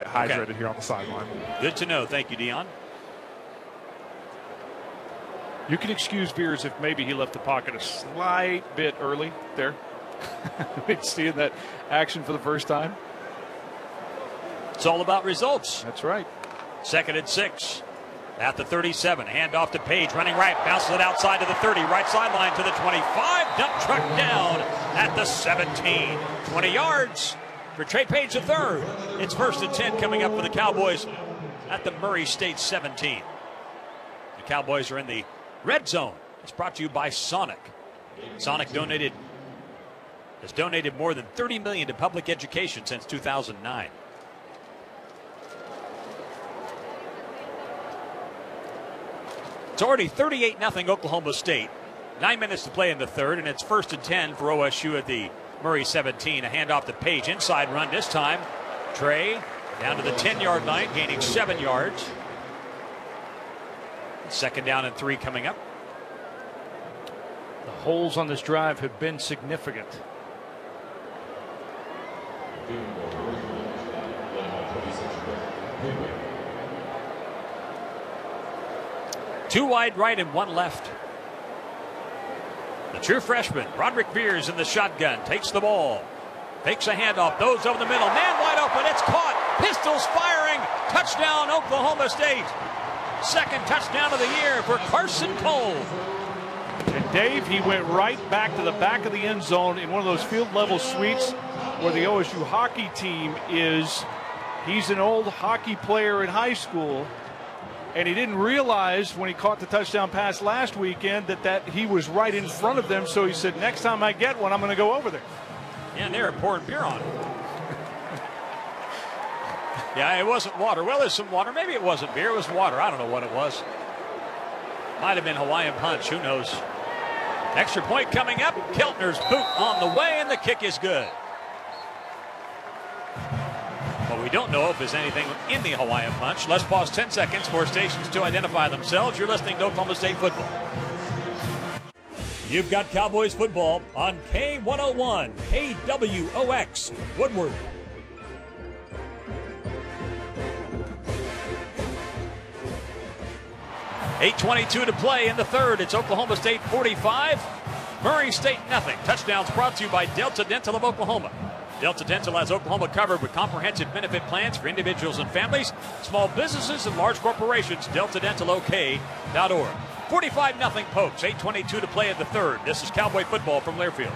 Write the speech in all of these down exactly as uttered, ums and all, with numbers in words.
hydrated okay. here on the sideline. Good to know. Thank you, Dion. You can excuse Beers if maybe he left the pocket a slight bit early there. Seeing that action for the first time. It's all about results. That's right. Second and six. At the thirty-seven, handoff to Page, running right, bounces it outside to the thirty, right sideline to the twenty-five, dump truck down at the seventeen. twenty yards for Trey Page the third. It's first and ten coming up for the Cowboys at the Murray State seventeen. The Cowboys are in the red zone. It's brought to you by Sonic. Sonic donated has donated more than thirty million dollars to public education since two thousand nine. It's already thirty-eight nothing Oklahoma State. Nine minutes to play in the third, and it's first and ten for O S U at the Murray seventeen. A handoff to Page, inside run this time. Trey down to the ten-yard line, gaining seven yards. Second down and three coming up. The holes on this drive have been significant. Two wide right and one left. The true freshman, Roderick Beers in the shotgun, takes the ball. Fakes a handoff, those over the middle. Man wide open, it's caught. Pistols firing. Touchdown, Oklahoma State. Second touchdown of the year for Carson Cole. And Dave, he went right back to the back of the end zone in one of those field level suites where the O S U hockey team is. He's an old hockey player in high school. And he didn't realize when he caught the touchdown pass last weekend that, that he was right in front of them. So he said, next time I get one, I'm going to go over there. Yeah, and they were pouring beer on him. Yeah, it wasn't water. Well, there's some water. Maybe it wasn't beer. It was water. I don't know what it was. Might have been Hawaiian Punch. Who knows? Extra point coming up. Keltner's boot on the way, and the kick is good. But we don't know if there's anything in the Hawaiian Punch. Let's pause ten seconds for stations to identify themselves. You're listening to Oklahoma State football. You've got Cowboys football on K one oh one, K W O X, Woodward. eight twenty-two to play in the third. It's Oklahoma State forty-five, Murray State nothing. Touchdowns brought to you by Delta Dental of Oklahoma. Delta Dental has Oklahoma covered with comprehensive benefit plans for individuals and families, small businesses, and large corporations. delta dental o k dot org. forty-five nothing Pokes. eight twenty-two to play in the third. This is Cowboy football from Learfield.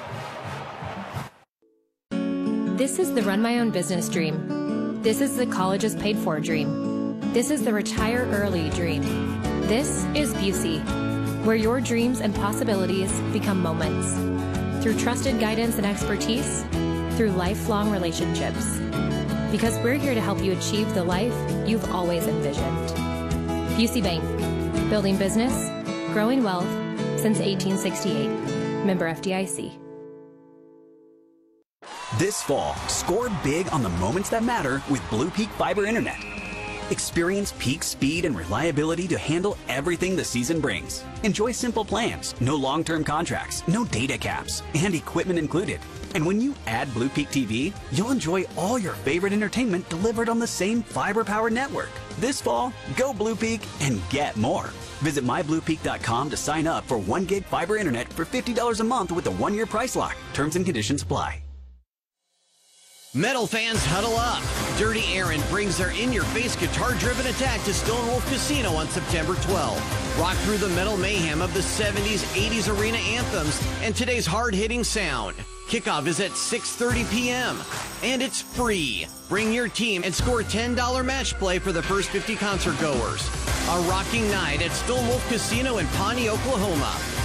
This is the run my own business dream. This is the colleges paid for dream. This is the retire early dream. This is Busey, where your dreams and possibilities become moments. Through trusted guidance and expertise, through lifelong relationships. Because we're here to help you achieve the life you've always envisioned. Busey Bank, building business, growing wealth since eighteen sixty-eight. Member F D I C. This fall, score big on the moments that matter with Blue Peak Fiber Internet. Experience peak speed and reliability to handle everything the season brings. Enjoy simple plans, no long-term contracts, no data caps, and equipment included. And when you add Blue Peak T V, you'll enjoy all your favorite entertainment delivered on the same fiber-powered network. This fall, go Blue Peak and get more. Visit my blue peak dot com to sign up for one gig fiber internet for fifty dollars a month with a one-year price lock. Terms and conditions apply. Metal fans, huddle up. Dirty Aaron brings their in-your-face guitar-driven attack to Stone Wolf Casino on September twelfth. Rock through the metal mayhem of the seventies, eighties arena anthems and today's hard-hitting sound. Kickoff is at six thirty p m and it's free. Bring your team and score ten dollars match play for the first fifty concert goers. A rocking night at Stone Wolf Casino in Pawnee, Oklahoma.